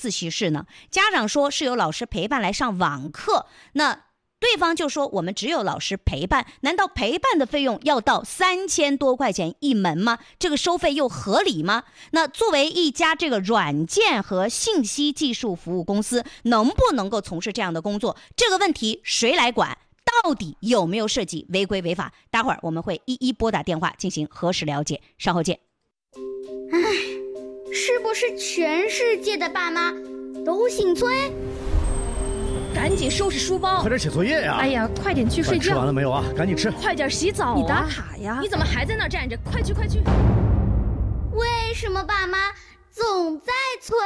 自习室呢？家长说是有老师陪伴来上网课，那对方就说我们只有老师陪伴，难道陪伴的费用要到3000多块钱一门吗？这个收费又合理吗？那作为一家这个软件和信息技术服务公司，能不能够从事这样的工作？这个问题谁来管？到底有没有涉及违规违法？待会儿我们会一一拨打电话进行核实了解，稍后见。 是不是全世界的爸妈都姓崔？ 赶紧收拾书包， 快点写作业呀！ 哎呀，快点去睡觉。 吃完了没有啊？赶紧吃。 快点洗澡啊！ 你打卡呀！ 你怎么还在那站着？快去快去！ 为什么爸妈总在催？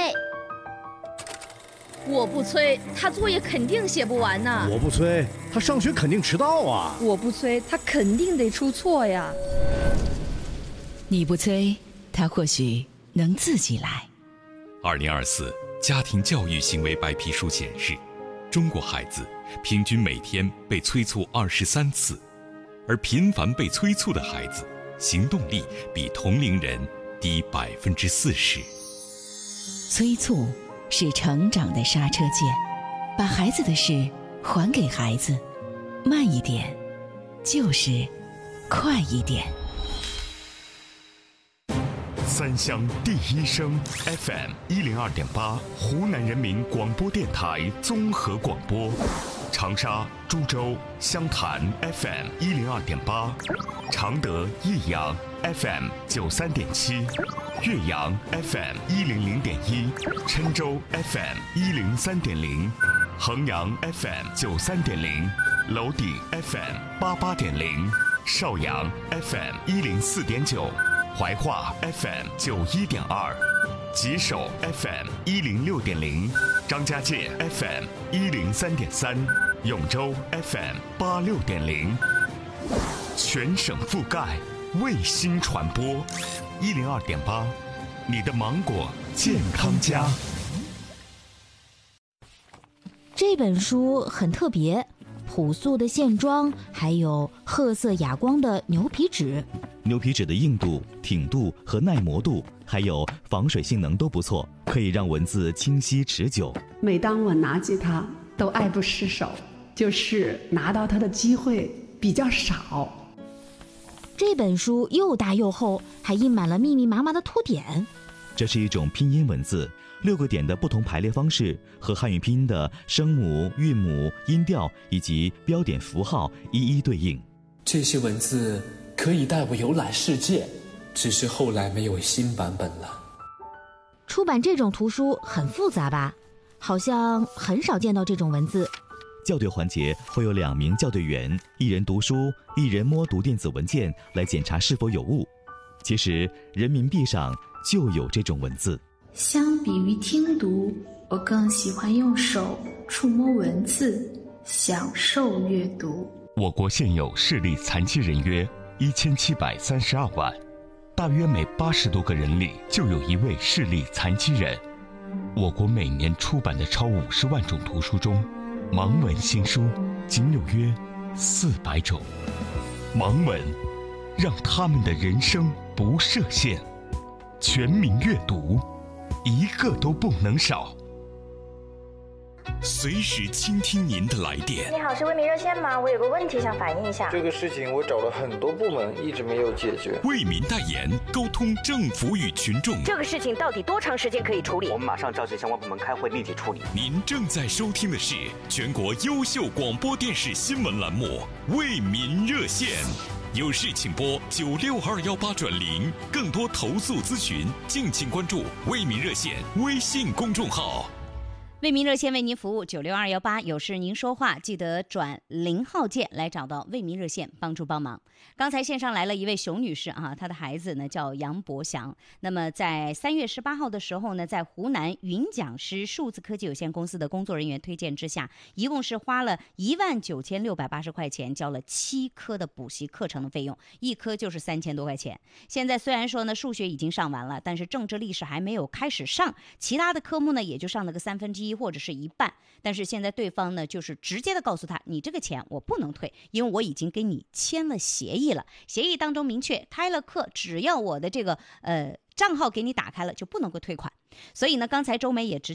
我不催，他作业肯定写不完呢。 我不催，他上学肯定迟到啊。 我不催，他肯定得出错呀。 你不催，他或许能自己来。 2024家庭教育行为白皮书显示，中国孩子平均每天被催促23次，而频繁被催促的孩子，行动力比同龄人低40%。 催促是成长的刹车键，把孩子的事还给孩子，慢一点，就是快一点。 三乡第一声 FM 102.8，湖南人民广播电台综合广播。长沙、株洲、湘潭 FM 102.8，常德、益阳 FM 93.7，岳阳 FM 100.1，郴州 FM 103.0，衡阳 FM 93.0，娄底 FM 88.0，邵阳 FM 104.9。怀化 FM 91.2，吉首 FM 106.0，张家界 FM 103.3，永州 FM 86.0，全省覆盖，卫星传播102.8，你的芒果健康家。 这本书很特别，朴素的线装，还有褐色哑光的牛皮纸。 牛皮纸的硬度、挺度和耐磨度，还有防水性能都不错，可以让文字清晰持久。 每当我拿起它，都爱不释手，就是拿到它的机会比较少。 这本书又大又厚，还印满了密密麻麻的图点。 这是一种拼音文字，6个点的不同排列方式和汉语拼音的声母、韵母、音调以及标点符号一一对应。 这些文字可以带我游览世界，只是后来没有新版本了。 出版这种图书很复杂吧？好像很少见到这种文字。 校对环节会有2名校对员，一人读书，一人摸读电子文件来检查是否有误。其实人民币上就有这种文字。 相比于听读，我更喜欢用手触摸文字，享受阅读。 我国现有视力残疾人约1732万，大约每80多个人里就有一位视力残疾人。我国每年出版的超50万种图书中，盲文新书仅有约400种。盲文让他们的人生不设限，全民阅读，一个都不能少。 随时倾听您的来电。 你好，是为民热线吗？我有个问题想反映一下。 这个事情我找了很多部门，一直没有解决。 为民代言，沟通政府与群众。 这个事情到底多长时间可以处理？ 我们马上召集相关部门开会，立即处理。 您正在收听的是全国优秀广播电视新闻栏目《为民热线》，有事请拨96218转0，更多投诉咨询，敬请关注为民热线微信公众号。 为民热线为您服务96218，有事您说话记得转0号键来找到为民热线帮助帮忙。刚才线上来了一位熊女士啊，她的孩子呢叫杨博祥。那么在3月18号的时候呢，在湖南云讲师数字科技有限公司的工作人员推荐之下，一共是花了19680块钱，交了7科的补习课程的费用，一科就是3000多块钱。现在虽然说呢数学已经上完了，但是政治历史还没有开始上，其他的科目呢也就上了个1/3或者是一半。但是现在对方呢就是直接的告诉他，你这个钱我不能退，因为我已经跟你签了协议了，协议当中明确开了课，只要我的这个账号给你打开了就不能够退款。所以呢刚才周梅也直